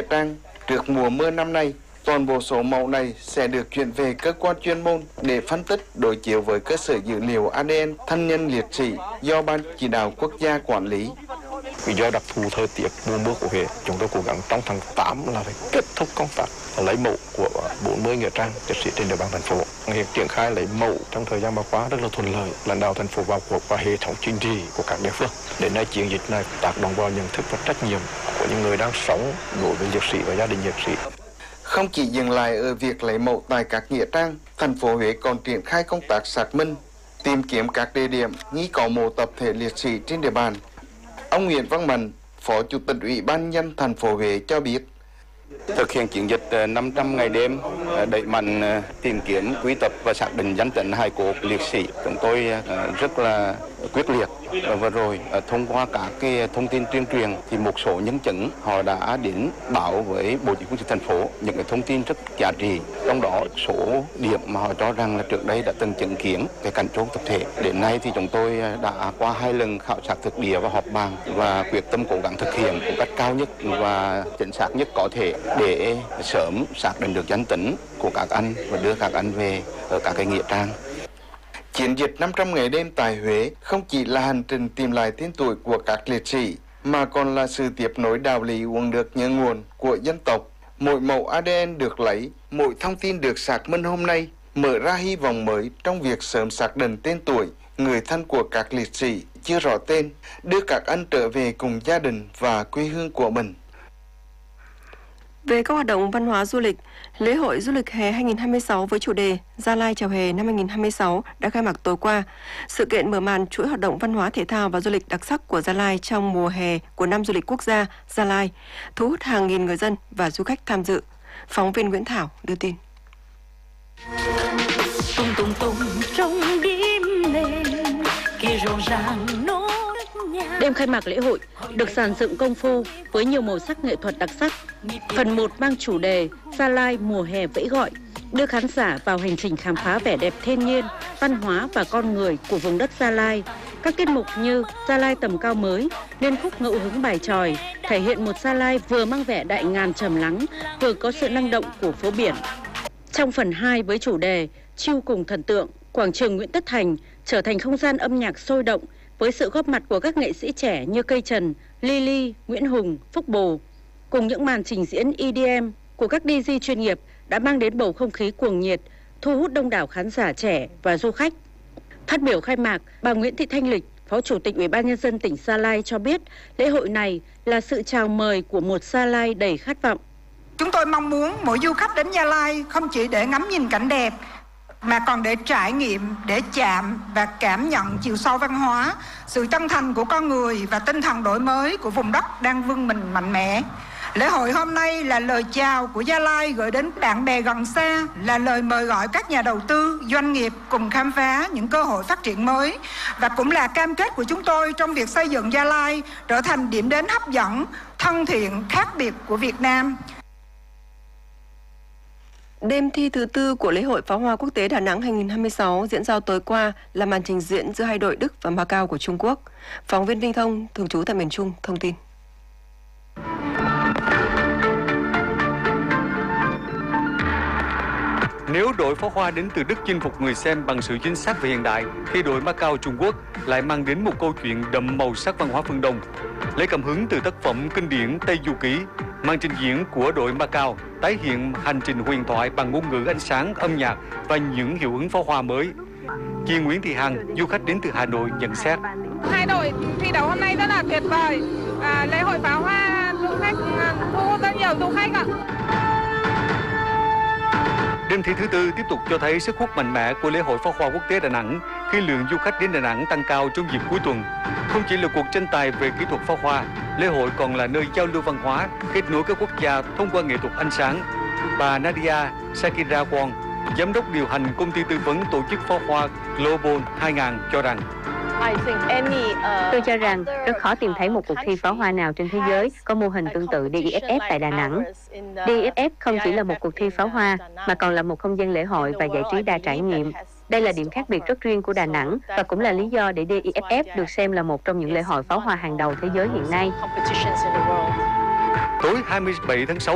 Trang. Trước mùa mưa năm nay, toàn bộ số mẫu này sẽ được chuyển về cơ quan chuyên môn để phân tích đối chiếu với cơ sở dữ liệu ADN thân nhân liệt sĩ do Ban Chỉ đạo Quốc gia quản lý. Vì do đặc thù thời tiết mùa mưa của Huế, chúng tôi cố gắng trong tháng 8 là phải kết thúc công tác lấy mẫu của 40 nghĩa trang liệt sĩ trên địa bàn thành phố. Hiện triển khai lấy mẫu trong thời gian vừa qua rất là thuận lợi, lãnh đạo thành phố vào cuộc và hệ thống chính trị của các địa phương. Đến nay chiến dịch này tác động vào nhận thức và trách nhiệm của những người đang sống đối với liệt sĩ và gia đình liệt sĩ. Không chỉ dừng lại ở việc lấy mẫu tại các nghĩa trang, thành phố Huế còn triển khai công tác xác minh, tìm kiếm các địa điểm nghi có mộ tập thể liệt sĩ trên địa bàn. Ông Nguyễn Văn Mạnh, Phó Chủ tịch Ủy ban Nhân dân thành phố Huế cho biết. Thực hiện chiến dịch 500 ngày đêm, đẩy mạnh tìm kiếm, quy tập và xác định danh tính hài cốt liệt sĩ, chúng tôi rất là quyết liệt. Vừa rồi thông qua các cái thông tin tuyên truyền thì một số nhân chứng họ đã đến báo với Bộ Chỉ huy quân sự thành phố những cái thông tin rất giá trị, trong đó số điểm mà họ cho rằng là trước đây đã từng chứng kiến cái cảnh chôn tập thể. Đến nay thì chúng tôi đã qua 2 lần khảo sát thực địa và họp bàn và quyết tâm cố gắng thực hiện một cách cao nhất và chính xác nhất có thể để sớm xác định được danh tính của các anh và đưa các anh về ở các cái nghĩa trang. Chiến dịch 500 ngày đêm tại Huế không chỉ là hành trình tìm lại tên tuổi của các liệt sĩ, mà còn là sự tiếp nối đạo lý uống nước nhớ nguồn của dân tộc. Mỗi mẫu ADN được lấy, mỗi thông tin được xác minh hôm nay mở ra hy vọng mới trong việc sớm xác định tên tuổi, người thân của các liệt sĩ chưa rõ tên, đưa các anh trở về cùng gia đình và quê hương của mình. Về các hoạt động văn hóa du lịch, lễ hội du lịch hè 2026 với chủ đề Gia Lai chào hè năm 2026 đã khai mạc tối qua. Sự kiện mở màn chuỗi hoạt động văn hóa thể thao và du lịch đặc sắc của Gia Lai trong mùa hè của năm du lịch quốc gia Gia Lai, thu hút hàng nghìn người dân và du khách tham dự. Phóng viên Nguyễn Thảo đưa tin. Đêm khai mạc lễ hội được dàn dựng công phu với nhiều màu sắc nghệ thuật đặc sắc. Phần 1 mang chủ đề Gia Lai mùa hè vẫy gọi, đưa khán giả vào hành trình khám phá vẻ đẹp thiên nhiên, văn hóa và con người của vùng đất Gia Lai. Các tiết mục như Gia Lai tầm cao mới, liên khúc ngẫu hứng bài chòi, thể hiện một Gia Lai vừa mang vẻ đại ngàn trầm lắng, vừa có sự năng động của phố biển. Trong phần 2 với chủ đề Chiêu cùng thần tượng, quảng trường Nguyễn Tất Thành trở thành không gian âm nhạc sôi động với sự góp mặt của các nghệ sĩ trẻ như Cây Trần, Lily, Nguyễn Hùng, Phúc Bồ, cùng những màn trình diễn EDM của các DJ chuyên nghiệp đã mang đến bầu không khí cuồng nhiệt, thu hút đông đảo khán giả trẻ và du khách. Phát biểu khai mạc, bà Nguyễn Thị Thanh Lịch, Phó Chủ tịch Ủy ban Nhân dân tỉnh Gia Lai cho biết lễ hội này là sự chào mời của một Gia Lai đầy khát vọng. Chúng tôi mong muốn mỗi du khách đến Gia Lai không chỉ để ngắm nhìn cảnh đẹp, mà còn để trải nghiệm, để chạm và cảm nhận chiều sâu văn hóa, sự chân thành của con người và tinh thần đổi mới của vùng đất đang vươn mình mạnh mẽ. Lễ hội hôm nay là lời chào của Gia Lai gửi đến bạn bè gần xa, là lời mời gọi các nhà đầu tư, doanh nghiệp cùng khám phá những cơ hội phát triển mới, và cũng là cam kết của chúng tôi trong việc xây dựng Gia Lai trở thành điểm đến hấp dẫn, thân thiện, khác biệt của Việt Nam. Đêm thi thứ 4 của lễ hội pháo hoa quốc tế Đà Nẵng 2026 diễn ra tối qua là màn trình diễn giữa hai đội Đức và Macau của Trung Quốc. Phóng viên Vinh Thông, thường trú tại miền Trung, thông tin. Nếu đội pháo hoa đến từ Đức chinh phục người xem bằng sự chính xác và hiện đại, thì đội Macau Trung Quốc lại mang đến một câu chuyện đậm màu sắc văn hóa phương Đông. Lấy cảm hứng từ tác phẩm kinh điển Tây Du Ký, màn trình diễn của đội Macau tái hiện hành trình huyền thoại bằng ngôn ngữ ánh sáng, âm nhạc và những hiệu ứng pháo hoa mới. Chị Nguyễn Thị Hằng, du khách đến từ Hà Nội nhận xét. Hai đội thi đấu hôm nay rất là tuyệt vời. Lễ hội pháo hoa du khách thu hút rất nhiều du khách ạ. Đêm thi thứ 4 tiếp tục cho thấy sức hút mạnh mẽ của lễ hội pháo hoa quốc tế Đà Nẵng khi lượng du khách đến Đà Nẵng tăng cao trong dịp cuối tuần. Không chỉ là cuộc tranh tài về kỹ thuật pháo hoa, lễ hội còn là nơi giao lưu văn hóa, kết nối các quốc gia thông qua nghệ thuật ánh sáng. Bà Nadia Sakirawan, giám đốc điều hành công ty tư vấn tổ chức pháo hoa Global 2000 cho rằng Tôi cho rằng rất khó tìm thấy một cuộc thi pháo hoa nào trên thế giới có mô hình tương tự DIFF tại Đà Nẵng. DIFF không chỉ là một cuộc thi pháo hoa mà còn là một không gian lễ hội và giải trí đa trải nghiệm. Đây là điểm khác biệt rất riêng của Đà Nẵng và cũng là lý do để DIFF được xem là một trong những lễ hội pháo hoa hàng đầu thế giới hiện nay. Tối 27 tháng 6